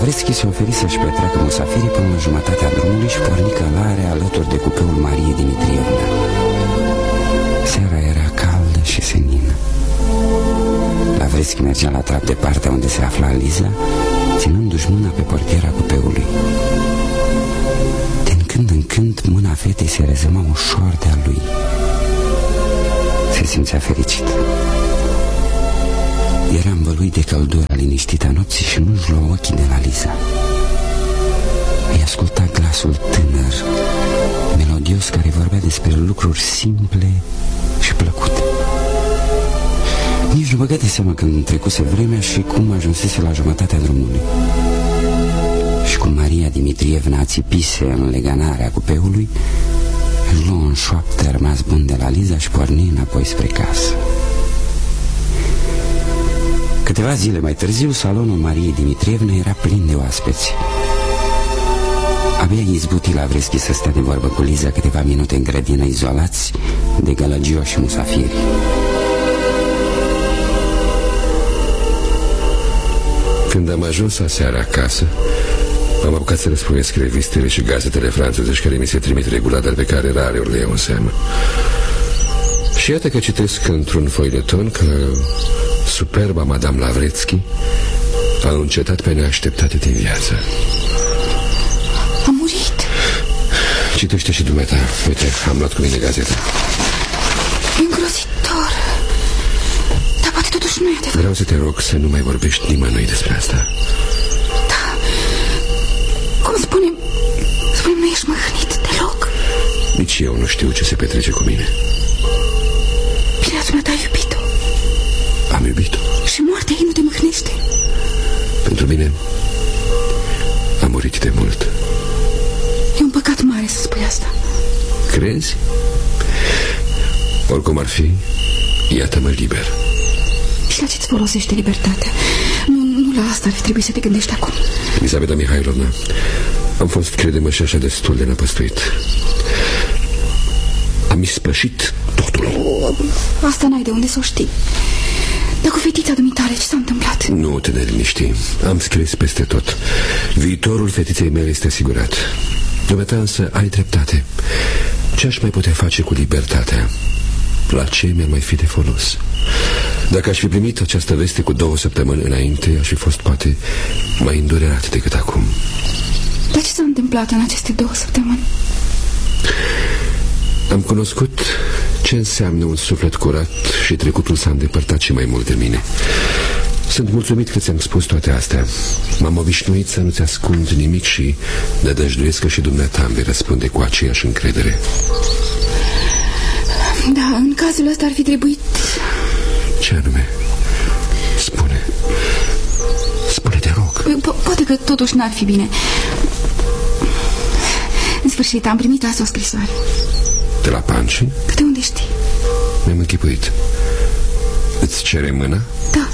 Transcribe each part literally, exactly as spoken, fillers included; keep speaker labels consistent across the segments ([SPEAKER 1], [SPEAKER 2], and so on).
[SPEAKER 1] Lavreschi se oferi să-și petreacă musafirii până la jumătatea drumului și porni călare alături de cupeul Mariei Dimitrievna. Seara era caldă și senină. Lavreschi mergea la trap de partea unde se afla Liza, ținându-și mâna pe portiera cupeului. Din când în când mâna fetei se rezema ușor de-a lui. Se simțea fericit. Era învăluit de căldura liniștită a nopții și nu-și lua ochii de la Liza. Îi asculta glasul tânăr, melodios, care vorbea despre lucruri simple și plăcute. Nici nu băga de seama când trecuse vremea și cum ajunsese la jumătatea drumului. Și cum Maria Dimitrievna țipise în leganarea cupeului, își luă în șoaptă rămas bun de la Liza și porni înapoi spre casă. Câteva zile mai târziu, salonul Mariei Dimitrievna era plin de oaspeți. Abia izbuti Lavreschi să stea de vorbă cu Liza câteva minute în grădină, izolați de gălăgioși și musafiri.
[SPEAKER 2] Când am ajuns aseară acasă, am apucat să răspundesc revistele și gazetele franțuzești care mi se trimit regulat, dar pe care rareori le iau în seamă. Și iată că citesc într-un foileton că superba Madame Lavreschi a încetat pe neașteptate din viață.
[SPEAKER 3] A murit.
[SPEAKER 2] Citește și dumneata. Uite, am luat cu mine gazeta.
[SPEAKER 3] Îngrozitor. Dar poate totuși nu e adevărat.
[SPEAKER 2] Vreau să te rog să nu mai vorbești nimănui despre asta.
[SPEAKER 3] Da. Cum spunem? Spunem, nu ești măhnit deloc?
[SPEAKER 2] Nici eu nu știu ce se petrece cu mine.
[SPEAKER 3] Bine, dumneata ai iubit-o.
[SPEAKER 2] Am iubit-o.
[SPEAKER 3] Și moartea ei nu te mâhnește?
[SPEAKER 2] Pentru mine a murit de mult.
[SPEAKER 3] E un păcat mare să spui asta.
[SPEAKER 2] Crezi? Oricum ar fi, iată-mă liber.
[SPEAKER 3] Și la ce-ți folosește libertatea? Nu, nu la asta ar fi trebuit să te gândești acum.
[SPEAKER 2] Elisabeta Mihailovna, am fost, crede-mă, și așa destul de năpăstuit. Am ispășit totul.
[SPEAKER 3] Asta n-ai de unde să o știi. Dar cu fetița dumitale, ce s-a întâmplat?
[SPEAKER 2] Nu te ne liniști. Am scris peste tot. Viitorul fetiței mele este asigurat. Dumneata însă ai dreptate. Ce aș mai putea face cu libertatea? La ce mi-ar mai fi de folos? Dacă aș fi primit această veste cu două săptămâni înainte, aș fi fost poate mai îndurerat decât acum.
[SPEAKER 3] Dar ce s-a întâmplat în aceste două săptămâni?
[SPEAKER 2] Am cunoscut ce înseamnă un suflet curat și trecutul s-a îndepărtat și mai mult de mine. Sunt mulțumit că ți-am spus toate astea. M-am obișnuit să nu-ți ascund nimic și nădăjduiesc că și dumneata îmi vei răspunde cu aceeași încredere.
[SPEAKER 3] Da, în cazul ăsta ar fi trebuit...
[SPEAKER 2] Ce anume? Spune. Spune, te rog.
[SPEAKER 3] Po Poate că totuși n-ar fi bine. În sfârșit, am primit azi o scrisoare.
[SPEAKER 2] De la Panci?
[SPEAKER 3] De unde știi?
[SPEAKER 2] Mi-am închipuit. Îți cere mâna?
[SPEAKER 3] Da.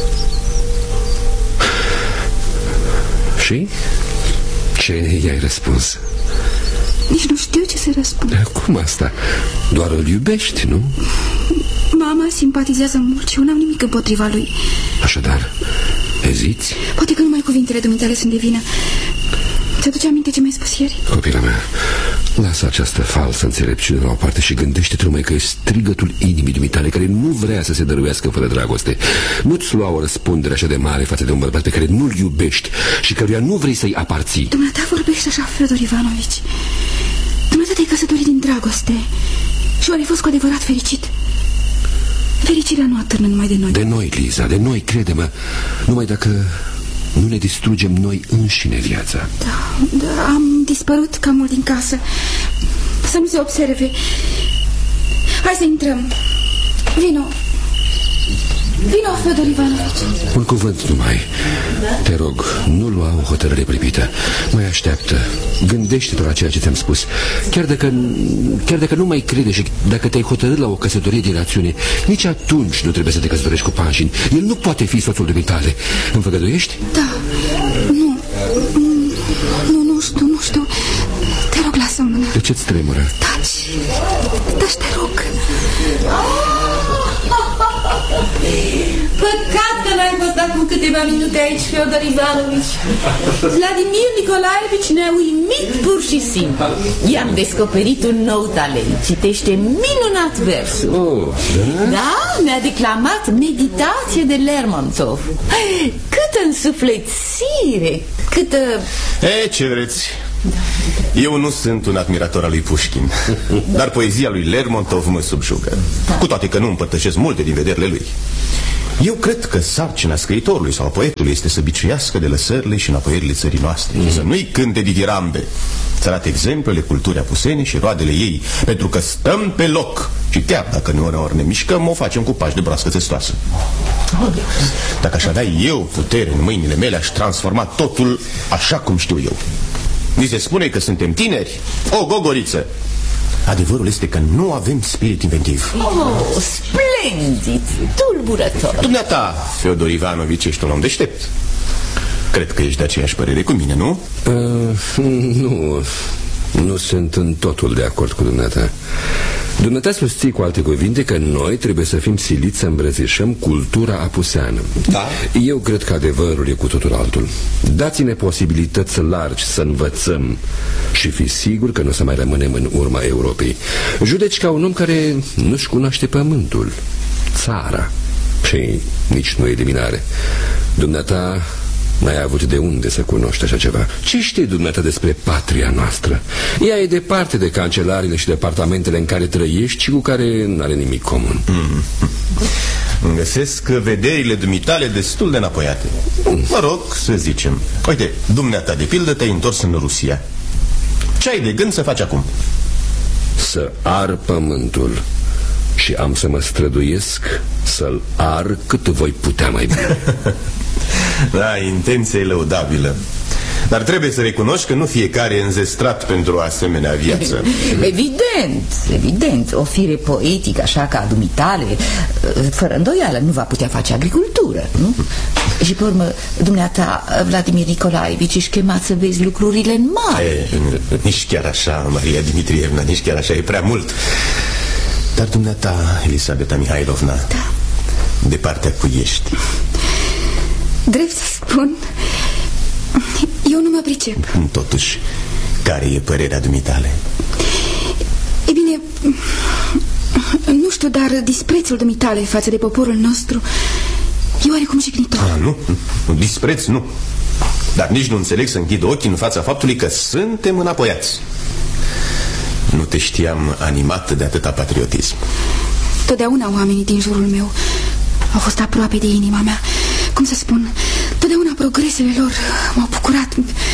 [SPEAKER 2] Și? Ce i-ai răspuns?
[SPEAKER 3] Nici nu știu ce să răspund.
[SPEAKER 2] Cum asta? Doar îl iubești, nu?
[SPEAKER 3] Mama simpatizează mult și eu n-am nimic împotriva lui.
[SPEAKER 2] Așadar, eziți?
[SPEAKER 3] Poate că numai cuvintele dumitale sunt de vină. Ți-aduce aminte ce mi-ai spus ieri?
[SPEAKER 2] Copila mea, lasă această falsă înțelepciune la o parte și gândește-te numai că e strigătul inimii dumitale, care nu vrea să se dăruiască fără dragoste. Nu-ți lua o răspundere așa de mare față de un bărbat pe care nu-l iubești și căruia nu vrei să-i aparții.
[SPEAKER 3] Dumneata vorbește așa, Fedor Ivanovici. Dumneata te-ai căsătorit din dragoste și ori ai fost cu adevărat fericit. Fericirea nu atârnă numai de noi.
[SPEAKER 2] De noi, Liza, de noi, crede-mă. Numai dacă nu ne distrugem noi înșine viața.
[SPEAKER 3] Da, da, am dispărut cam mult din casă. Să nu se observe. Hai să intrăm. Vino. Vino, Fedor Ivanovici.
[SPEAKER 2] Un cuvânt numai. Te rog, nu lua o hotărâre pripită. Mai așteaptă. Gândește-te la ceea ce ți-am spus. Chiar dacă, chiar dacă nu mai crede și dacă te-ai hotărât la o căsătorie din rațiune, nici atunci nu trebuie să te căsătorești cu Panșin. El nu poate fi soțul dumitale. Îmi făgăduiești?
[SPEAKER 3] Da. Nu. Nu, nu știu, nu știu. Te rog, lasă mâna.
[SPEAKER 2] De ce-ți tremură?
[SPEAKER 3] Taci. Taci, te rog.
[SPEAKER 4] Păcat că n-ai fost acum câteva minute aici, Feodor Ivanovici. Vladimir Nicolaevici ne-a uimit pur și simplu. I-am descoperit un nou talent. Citește minunat versul.
[SPEAKER 2] Oh, da?
[SPEAKER 4] Da, ne-a declamat Meditație de Lermontov. Câtă însuflețire, câtă...
[SPEAKER 5] E, ce vreți? Eu nu sunt un admirator al lui Pușkin, dar poezia lui Lermontov mă subjugă, cu toate că nu împărtășesc multe din vederile lui. Eu cred că sarcina scriitorului sau poetului este să biciuiască de lăsările și înapoierile țării noastre, mm. și să nu-i cânte dithirambe, să arate exemplele culturii apusene și roadele ei, pentru că stăm pe loc și chiar dacă ne ori ne mișcăm, o facem cu pași de broască țestoasă. Dacă aș avea eu putere în mâinile mele, aș transforma totul așa cum știu eu. Ni se spune că suntem tineri, o gogoriță. Adevărul este că nu avem spirit inventiv.
[SPEAKER 4] Oh, splendid, tulburător.
[SPEAKER 5] Dumneata, Feodor Ivanovici, ești un om deștept. Cred că ești de aceeași părere cu mine, nu?
[SPEAKER 2] Uh, nu, nu sunt în totul de acord cu dumneata. Dumneata susții, cu alte cuvinte, că noi trebuie să fim siliți să îmbrățișăm cultura apuseană.
[SPEAKER 5] Da.
[SPEAKER 2] Eu cred că adevărul e cu totul altul. Dați-ne posibilități largi să învățăm și fi sigur că nu o să mai rămânem în urma Europei. Judeci ca un om care nu-și cunoaște pământul, țara, și nici nu eliminare. Dumneata n-ai avut de unde să cunoști așa ceva. Ce știi dumneata despre patria noastră? Ea e departe de cancelarile și departamentele în care trăiești și cu care n-are nimic comun.
[SPEAKER 5] mm. Îmi găsesc vederile dumitale destul de înapoiate. Mă rog, să zicem. Uite, dumneata, de pildă, te-ai întors în Rusia. Ce ai de gând să faci acum?
[SPEAKER 2] Să ar pământul. Și am să mă străduiesc să-l ar cât voi putea mai bine.
[SPEAKER 5] Da, intenția e lăudabilă, dar trebuie să recunoști că nu fiecare e înzestrat pentru o asemenea viață.
[SPEAKER 4] Evident, evident. O fire poetică așa ca a dumitale, fără îndoială, nu va putea face agricultură, nu? Și pe urmă, dumneata, Vladimir Nicolaevici, ești chemat să vezi lucrurile în mare.
[SPEAKER 5] E, nici chiar așa, Maria Dimitrievna, nici chiar așa, e prea mult. Dar dumneata, Elisabeta Mihailovna,
[SPEAKER 3] da,
[SPEAKER 5] de partea cui ești?
[SPEAKER 3] Drept să spun, eu nu mă pricep.
[SPEAKER 5] Totuși, care e părerea dumitale?
[SPEAKER 3] E bine, nu știu, dar disprețul dumitale față de poporul nostru e oarecum jignitor.
[SPEAKER 5] Ah, nu, nu, dispreț nu. Dar nici nu înțeleg să închid ochii în fața faptului că suntem înapoiați. Nu te știam animat de atâta patriotism.
[SPEAKER 3] Totdeauna oamenii din jurul meu au fost aproape de inima mea. Cum să spun, totdeauna progresele lor m-au bucurat.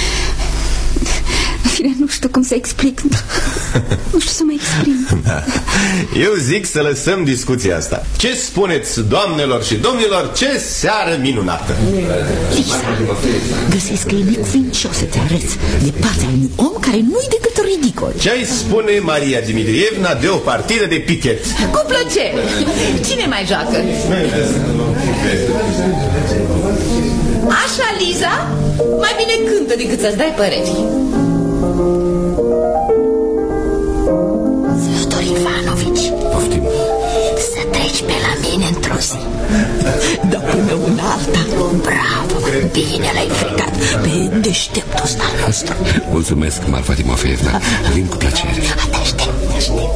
[SPEAKER 3] În fine, nu știu cum să explic. Nu știu să mă exprim.
[SPEAKER 5] Da. Eu zic să lăsăm discuția asta. Ce spuneți, doamnelor și domnilor? Ce seară minunată!
[SPEAKER 4] Lisa, găsesc că e necuvincios să te arăți de partea unui om care nu-i decât ridicol.
[SPEAKER 5] Ce-ai spune, Maria Dimitrievna, de o partidă de pichet?
[SPEAKER 4] Cu plăcere! Cine mai joacă? Așa, Liza? Mai bine cântă decât să-ți dai păreri. Feodor Ivanovici,
[SPEAKER 2] poftim.
[SPEAKER 4] să treci pe la mine într-o zi. Dar până una alta, bravo, bine l-ai frecat pe deșteptul ăsta.
[SPEAKER 2] Asta. Mulțumesc, Marfa Timofeevna. Vin cu plăcere.
[SPEAKER 4] Te aștept, te aștept.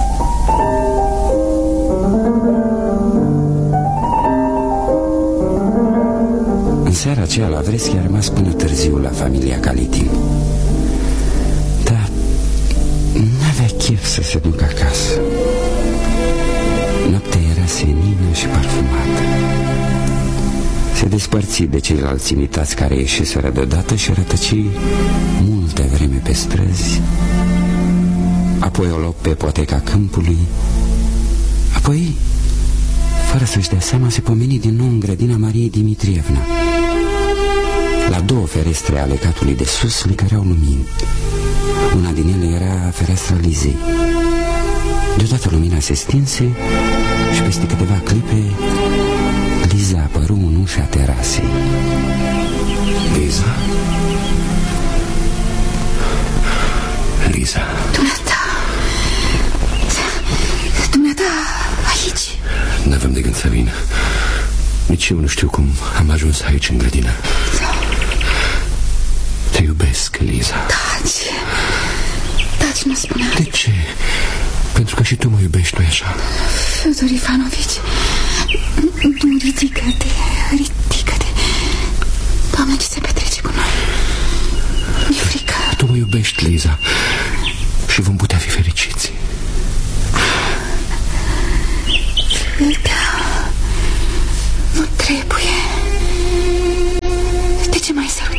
[SPEAKER 1] În seara aceea, Lavreschi a rămas până târziu la familia Kalitin. Dar n-avea chef să se ducă acasă. Noaptea era senină și parfumată. Se despărți de ceilalți invitați care ieșiseră deodată și rătăci multe vreme pe străzi. Apoi o luă pe poteca câmpului. Apoi, fără să-și dea seama, se pomeni din nou în grădina Mariei Dimitrievna. La două ferestre ale catului de sus le căreau lumini. Una din ele era fereastra Lizei. Deodată lumina se stinse și peste câteva clipe Liza apăru în ușa terasei.
[SPEAKER 2] Liza? Liza?
[SPEAKER 3] Dumneata, dumneata, aici.
[SPEAKER 2] N-avem de gând să vină. Nici eu nu știu cum am ajuns aici, în grădină.
[SPEAKER 3] Da.
[SPEAKER 2] Te iubesc, Liza.
[SPEAKER 3] Taci. Taci, nu spunea.
[SPEAKER 2] De ce? Pentru că și tu mă iubești, nu-i așa?
[SPEAKER 3] Fiodor Ivanovici, nu, ridică-te, ridică-te. Doamne, ce se petrece cu noi? Mi-e frică.
[SPEAKER 2] Tu mă iubești, Liza, și vom putea fi fericiți.
[SPEAKER 3] Da, nu trebuie. De ce mai sărut?